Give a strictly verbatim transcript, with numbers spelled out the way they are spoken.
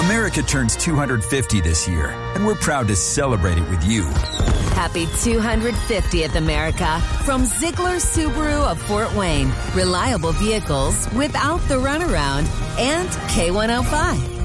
America turns two hundred fifty this year, and we're proud to celebrate it with you. Happy two hundred fiftieth, America, from Ziegler Subaru of Fort Wayne. Reliable vehicles without the runaround, and K one oh five.